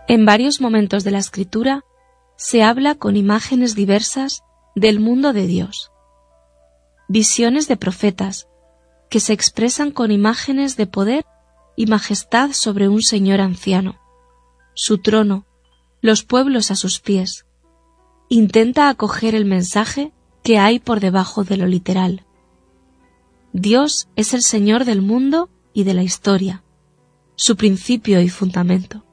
En varios momentos de la Escritura se habla con imágenes diversas del mundo de Dios. Visiones de profetas que se expresan con imágenes de poder y majestad sobre un Señor anciano, su trono, los pueblos a sus pies. Intenta acoger el mensaje que hay por debajo de lo literal. Dios es el Señor del mundo y de la historia, su principio y fundamento.